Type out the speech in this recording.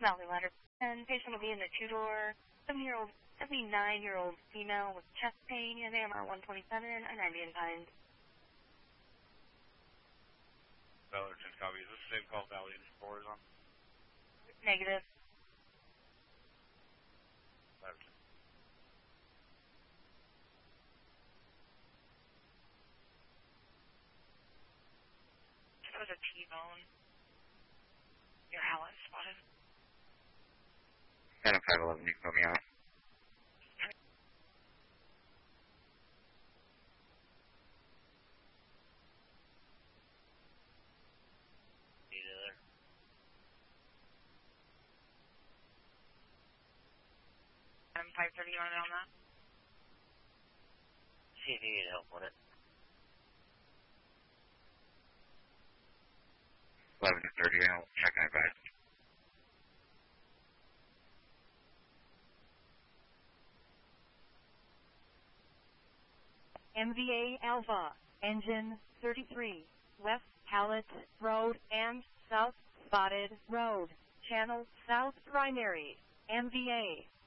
Mountain Ladder. And patient will be in the two-door, 79-year-old female with chest pain, and AMR 127 and ambient times. Bellerton copy. Is this the same call Valley 4 is on? Negative. Bellerton. That was a T-bone. Your Alice spotted. Phantom 511, you can put me out. Phantom 530, you want to know on that? See if you need help with it. 11:30, I'll check and advise. MVA Alpha, engine 33, West Pallet Road and South Spotted Road, channel South Primary, MVA.